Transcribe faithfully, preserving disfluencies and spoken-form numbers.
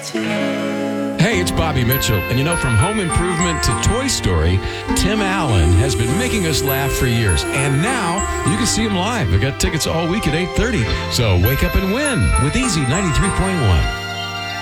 Hey, it's Bobby Mitchell. And you know, from Home Improvement to Toy Story, Tim Allen has been making us laugh for years. And now you can see him live. We've got tickets all week at eight thirty. So wake up and win with Easy ninety-three point one.